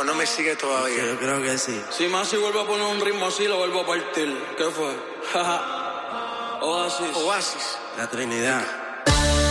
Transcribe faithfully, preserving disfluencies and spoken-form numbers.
¿O no me sigue todavía? Sí, yo creo que sí. Si más si vuelvo a poner un ritmo así, lo vuelvo a partir. ¿Qué fue? Oasis. Oasis. La Trinidad.